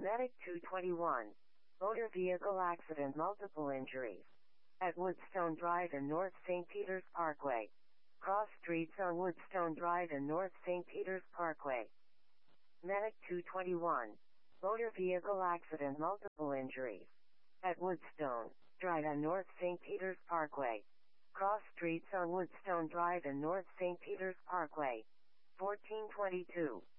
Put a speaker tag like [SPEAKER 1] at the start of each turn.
[SPEAKER 1] Medic 221. Motor vehicle accident, multiple injuries. At Woodstone Drive and North St. Peter's Parkway. Cross streets on Woodstone Drive and North St. Peter's Parkway. Medic 221. Motor vehicle accident, multiple injuries. At Woodstone Drive and North St. Peter's Parkway. Cross streets on Woodstone Drive and North St. Peter's Parkway. 1422.